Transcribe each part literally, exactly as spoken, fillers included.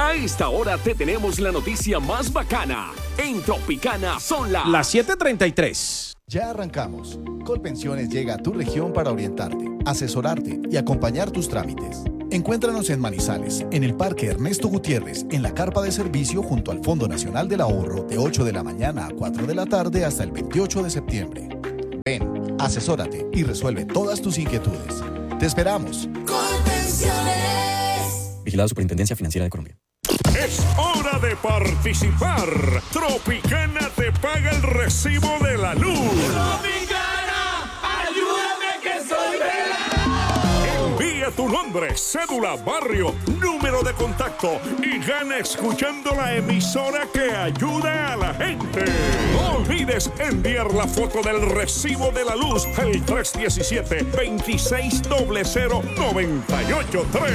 A esta hora te tenemos la noticia más bacana. En Tropicana son las... Las siete treinta y tres. Ya arrancamos. Colpensiones llega a tu región para orientarte, asesorarte y acompañar tus trámites. Encuéntranos en Manizales, en el Parque Ernesto Gutiérrez, en la carpa de servicio junto al Fondo Nacional del Ahorro, de ocho de la mañana a cuatro de la tarde hasta el veintiocho de septiembre. Ven, asesórate y resuelve todas tus inquietudes. ¡Te esperamos! Colpensiones. Vigilada Superintendencia Financiera de Colombia. Es hora de participar. Tropicana te paga el recibo de la luz. Tropicana, ayúdame que soy velado. Envía tu nombre, cédula, barrio, número de contacto y gana escuchando la emisora que ayuda a la gente. No olvides enviar la foto del recibo de la luz al tres uno siete, dos seis cero cero, nueve ocho tres.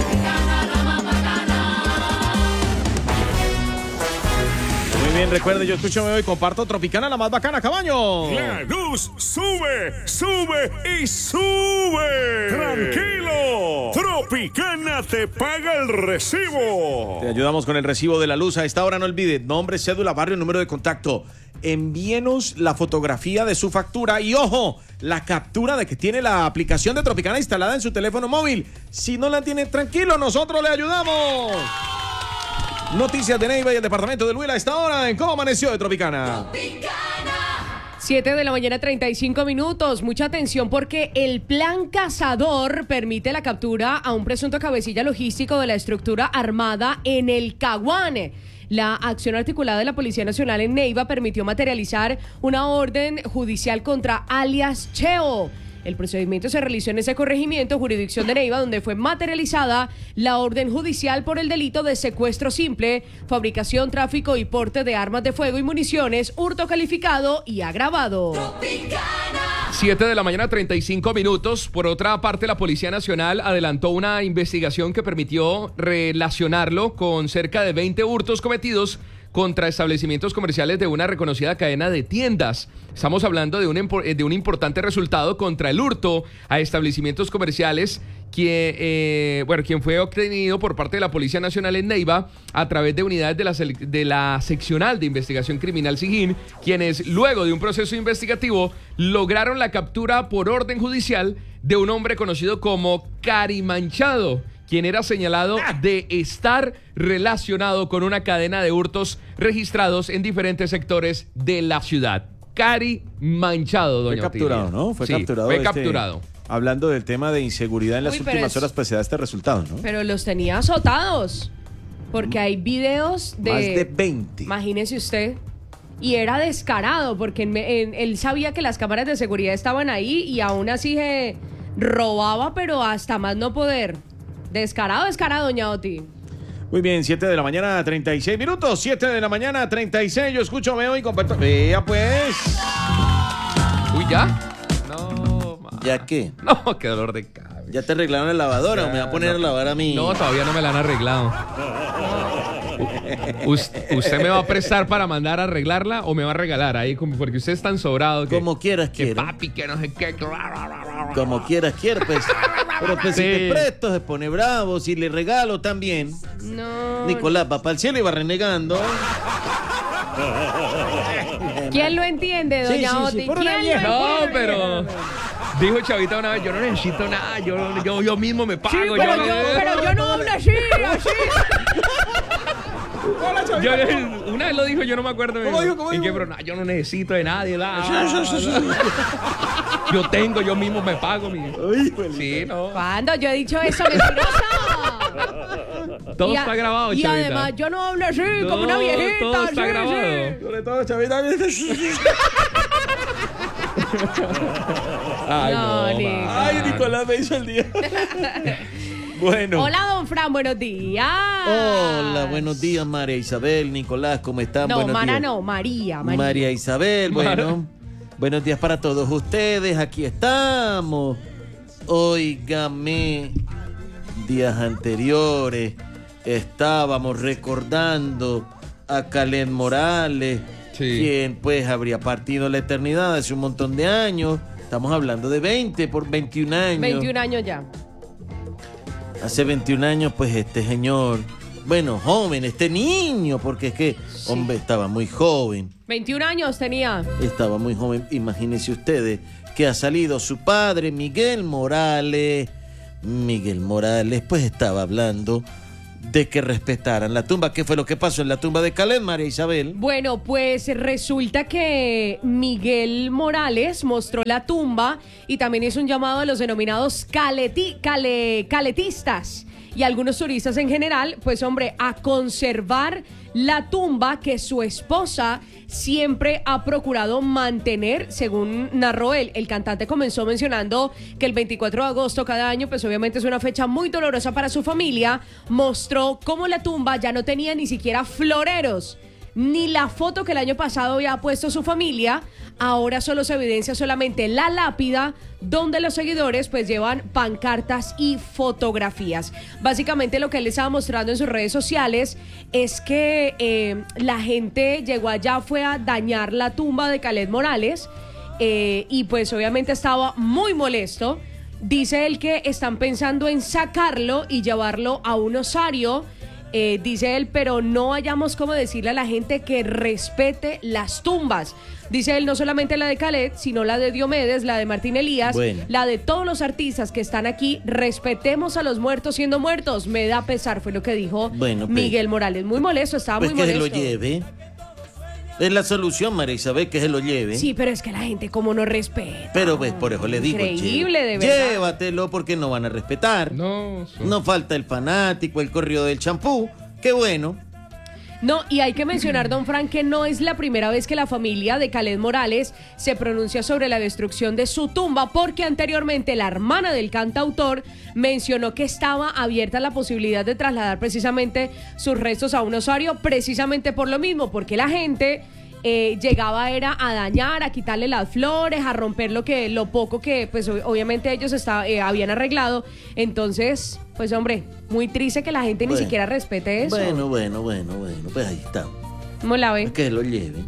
Muy bien, recuerde, yo escucho hoy, comparto Tropicana, la más bacana, Cabaño. La luz sube, sube y sube. Tranquilo, Tropicana te paga el recibo. Te ayudamos con el recibo de la luz. A esta hora no olvide, nombre, cédula, barrio, número de contacto. Envíenos la fotografía de su factura y, ojo, la captura de que tiene la aplicación de Tropicana instalada en su teléfono móvil. Si no la tiene, tranquilo, nosotros le ayudamos. Noticias de Neiva y el departamento del Huila a esta hora en ¿Cómo amaneció de Tropicana? Tropicana. siete de la mañana, treinta y cinco minutos. Mucha atención porque el plan Cazador permite la captura a un presunto cabecilla logístico de la estructura armada en el Caguán. La acción articulada de la Policía Nacional en Neiva permitió materializar una orden judicial contra alias Cheo. El procedimiento se realizó en ese corregimiento, jurisdicción de Neiva, donde fue materializada la orden judicial por el delito de secuestro simple, fabricación, tráfico y porte de armas de fuego y municiones, hurto calificado y agravado. Tropicana. siete de la mañana, treinta y cinco minutos. Por otra parte, la Policía Nacional adelantó una investigación que permitió relacionarlo con cerca de veinte hurtos cometidos contra establecimientos comerciales de una reconocida cadena de tiendas. Estamos hablando de un, de un importante resultado contra el hurto a establecimientos comerciales que, eh, bueno, quien fue obtenido por parte de la Policía Nacional en Neiva a través de unidades de la, de la Seccional de Investigación Criminal SIGIN, quienes luego de un proceso investigativo lograron la captura por orden judicial de un hombre conocido como Cari Manchado, quien era señalado de estar relacionado con una cadena de hurtos registrados en diferentes sectores de la ciudad. Cari Manchado, doña Fue capturado, Otilia. ¿no? Fue sí, capturado. Fue este, capturado. Hablando del tema de inseguridad en las Uy, últimas es... horas, pues se da este resultado, ¿no? Pero los tenía azotados, porque hay videos de... Más de veinte. Imagínese usted. Y era descarado, porque en, en, él sabía que las cámaras de seguridad estaban ahí y aún así se robaba, pero hasta más no poder. Descarado, descarado, doña Oti. Muy bien, siete de la mañana, treinta y seis minutos. siete de la mañana, treinta y seis. Yo escucho, veo y comparto. Vea, pues. Uy, ¿ya? No, ma. ¿Ya qué? No, qué dolor de cabeza. ¿Ya te arreglaron la lavadora o me va a poner no, a lavar a mí? No, todavía no me la han arreglado. Us- ¿Usted me va a prestar para mandar a arreglarla o me va a regalar ahí? Como porque usted es tan sobrado que... Como quieras, que quiero. papi, que no sé qué. Como quieras, quiero, pues. Pero pues Sí. si te presto, se pone bravo. Si le regalo también. No. Nicolás va para el cielo y va renegando. ¿Quién lo entiende, Sí, doña sí, sí, Oti? por una ¿Quién vieja. lo No, entiende? pero... Dijo Chavita una vez, yo no necesito nada, yo, yo, yo mismo me pago. Sí, pero yo, yo, pero yo no hablo así, así. yo, una vez lo dijo, yo no me acuerdo. ¿Cómo dijo, cómo y dijo? que, pero no, yo no necesito de nadie. nada. Yo tengo, yo mismo me pago. Mi... Sí, no. ¿Cuándo? Yo he dicho eso, mentirosa. Todo Y a- está grabado, Y Chavita. además yo no hablo así, No, como una viejita. todo está sí, grabado. sí. Sobre todo, Chavita. Ay, No, no, Nico. man. Ay, Nicolás me hizo el día. Bueno. Hola, don Fran, buenos días. Hola, buenos días, María Isabel, Nicolás, ¿cómo están? No, buenos Mara días. no, María, María. María Isabel, bueno. Buenos días para todos ustedes, aquí estamos. Óigame, días anteriores estábamos recordando a Caled Morales, Sí. quien pues habría partido a la eternidad hace un montón de años. Estamos hablando de veinte por veintiún años. veintiún años ya. Hace veintiún años, pues este señor Bueno, joven, este niño, porque es que, sí. hombre, estaba muy joven. veintiún años tenía. Estaba muy joven. Imagínense ustedes que ha salido su padre, Miguel Morales. Miguel Morales, pues estaba hablando de que respetaran la tumba. ¿Qué fue lo que pasó en la tumba de Caled, María Isabel? Bueno, pues resulta que Miguel Morales mostró la tumba y también hizo un llamado a los denominados caleti, cale, caletistas y algunos turistas en general, pues hombre, a conservar la tumba que su esposa siempre ha procurado mantener, según narró él. El cantante comenzó mencionando que el veinticuatro de agosto cada año, pues obviamente es una fecha muy dolorosa para su familia. Mostró cómo la tumba ya no tenía ni siquiera floreros, ni la foto que el año pasado había puesto su familia. Ahora solo se evidencia solamente la lápida, donde los seguidores pues llevan pancartas y fotografías. Básicamente lo que él estaba mostrando en sus redes sociales es que eh, la gente llegó allá, fue a dañar la tumba de Caled Morales eh, y pues obviamente estaba muy molesto. Dice él que están pensando en sacarlo y llevarlo a un osario. Eh, dice él, pero no hayamos como decirle a la gente que respete las tumbas. Dice él, no solamente la de Caled, sino la de Diomedes, la de Martín Elías, bueno. la de todos los artistas que están aquí. Respetemos a los muertos siendo muertos. Me da pesar, fue lo que dijo bueno, pues, Miguel Morales. Muy molesto, estaba pues muy molesto. Que se lo lleve. Es la solución, María Isabel, que se lo lleve. Sí, pero es que la gente como no respeta. Pero pues por eso le digo, increíble, de verdad. Llévatelo porque no van a respetar. No, son... no falta el fanático, el corrido del champú. Qué bueno. No, y hay que mencionar, don Frank, que no es la primera vez que la familia de Caled Morales se pronuncia sobre la destrucción de su tumba, porque anteriormente la hermana del cantautor mencionó que estaba abierta la posibilidad de trasladar precisamente sus restos a un osario, precisamente por lo mismo, porque la gente eh, llegaba era a dañar, a quitarle las flores, a romper lo que lo poco que pues obviamente ellos está, eh, habían arreglado. Entonces, pues hombre, muy triste que la gente bueno, ni siquiera respete eso. Bueno, bueno, bueno, bueno, pues ahí está. ¿Cómo la ve? Que lo lleven.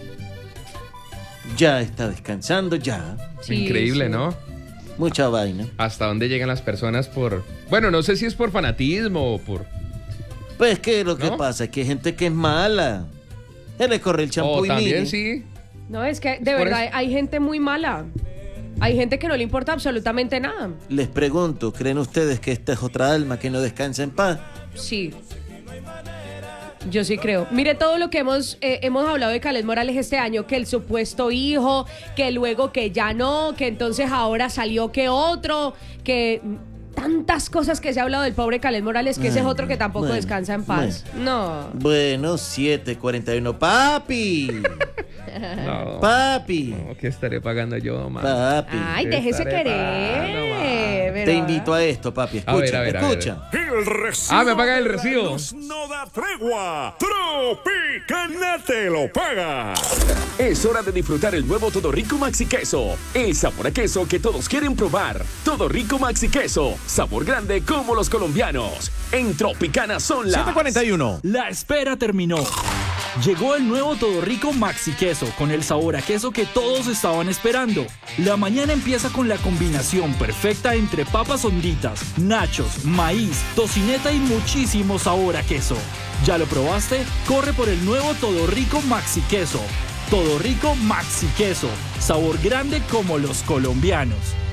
Ya está descansando, ya. Sí, increíble, sí. ¿no? Mucha vaina. ¿Hasta dónde llegan las personas por...? Bueno, no sé si es por fanatismo o por... Pues que lo que ¿no? pasa es que hay gente que es mala. Él le corre el champú oh, y también mire. sí. No, es que de verdad hay, hay gente muy mala. Hay gente que no le importa absolutamente nada. Les pregunto, ¿creen ustedes que esta es otra alma que no descansa en paz? Sí. Yo sí creo. Mire todo lo que hemos eh, hemos hablado de Caled Morales este año, que el supuesto hijo, que luego que ya no, que entonces ahora salió que otro, que tantas cosas que se ha hablado del pobre Caled Morales, que Ay, ese es otro que tampoco bueno, descansa en paz. Bueno. No. Bueno, siete cuarenta y uno, papi. No, papi. No, ¿qué estaré pagando yo, mamá? Papi. Ay, déjese querer. Pagando, te invito a esto, papi. Escucha, a ver, a ver, escucha. A ver. El recibo ah, me paga el recibo. No da tregua. Tropicana te lo paga. Es hora de disfrutar el nuevo Todo Rico Maxi Queso. El sabor a queso que todos quieren probar. Todo Rico Maxi Queso. Sabor grande como los colombianos. En Tropicana son las siete cuarenta y uno. La espera terminó. Llegó el nuevo Todo Rico Maxi Queso, con el sabor a queso que todos estaban esperando. La mañana empieza con la combinación perfecta entre papas honditas, nachos, maíz, tocineta y muchísimo sabor a queso. ¿Ya lo probaste? Corre por el nuevo Todo Rico Maxi Queso. Todo Rico Maxi Queso, sabor grande como los colombianos.